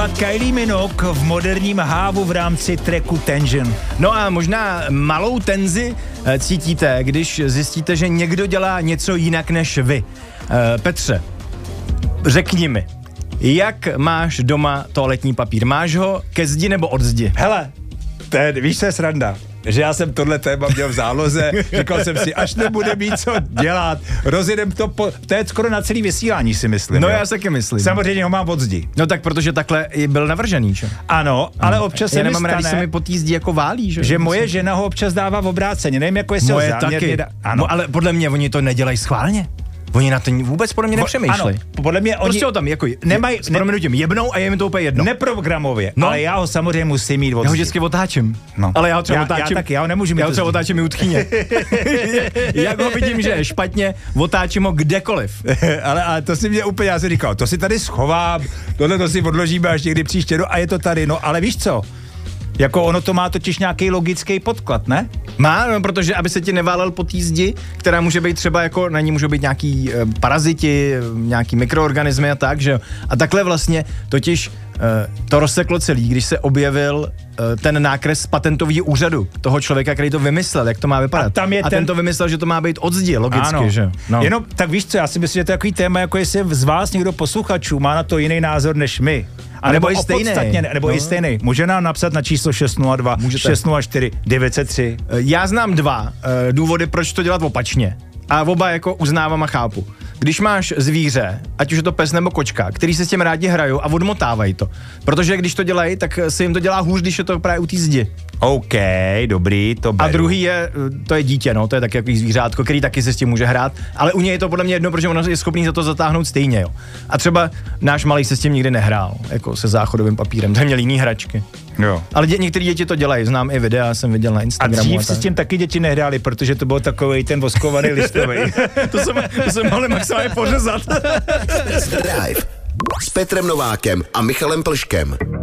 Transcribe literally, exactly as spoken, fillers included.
Kylie Minogue v moderním hávu v rámci tracku Tension. No a možná malou tenzi e, cítíte, když zjistíte, že někdo dělá něco jinak než vy. E, Petře, řekni mi, jak máš doma toaletní papír? Máš ho ke zdi nebo od zdi? Hele, ten, víš, co je sranda? Že já jsem tohle téma měl v záloze, říkal jsem si, až nebude mít co dělat, rozjedem to, po, to je skoro na celý vysílání, si myslím. No jo? Já taky myslím. Samozřejmě ho mám od zdi. No tak protože takhle byl navržený, že? Ano, ale občas já se mi nemám stane, rád, když se mi po té zdi jako válí, že? že moje žena ho občas dává v obráceně, nevím, jako jestli Moje ho záměrně taky. dá... Ano. No, ale podle mě oni to nedělají schválně. Oni na to vůbec podle mě nepřemýšlej. Ano, podle mě oni... Prostě ho tam jako nemají... s prominutím jebnou a je mi to úplně jedno. Neprogramově, No. ale já ho samozřejmě musím mít od Já ho zdi. vždycky otáčím. No. Ale já ho třeba já, otáčím. Já taky, já ho nemůžu mít Já ho od třeba zdi. otáčím i u tchýně. Jak ho vidím, že je špatně, otáčím ho kdekoliv. ale, ale to si mě úplně, já si říkal, to si tady schovám, tohle to si odložíme až někdy příště, no a je to tady, no ale víš co? Jako ono to má totiž nějaký logický podklad, ne? Má, no, protože aby se ti neválel po té zdi, která může být třeba jako, na ní můžou být nějaký e, paraziti, e, nějaký mikroorganismy a tak, že jo. A takhle vlastně totiž e, to rozseklo celý, když se objevil e, ten nákres z patentového úřadu toho člověka, který to vymyslel, jak to má vypadat. A tam je a ten... ten to vymyslel, že to má být od zdi, logicky, ano. že jo. No. Jenom, tak víš co, já si myslím, že to je takový téma, jako jestli z vás někdo posluchačů má na to jiný názor než my. A nebo, nebo i stejný. Nebo no. i stejný. Může nám napsat na číslo šest nula dva šest nula čtyři devět set tři. Já znám dva uh, důvody, proč to dělat opačně. A oba jako uznávám a chápu. Když máš zvíře, ať už je to pes nebo kočka, který se s tím rádi hrajou a odmotávají to. Protože když to dělají, tak se jim to dělá hůř, když je to právě u té zdi. OK, dobrý, to beru. A druhý je, to je dítě, no, to je taky takový zvířátko, který taky se s tím může hrát, ale u něj je to podle mě jedno, protože ono je schopný za to zatáhnout stejně, jo. A třeba náš malý se s tím nikdy nehrál, jako se záchodovým papírem, ten měl jiný hračky. Jo. Ale dě, některé děti to dělají, znám i videa, jsem viděl na Instagramu. A dřív si s tím taky děti nehráli, protože to byl takovej ten voskovaný listový. to, jsem, to jsem mohli maximálně pořezat. Drive s Petrem Novákem a Michalem Plškem.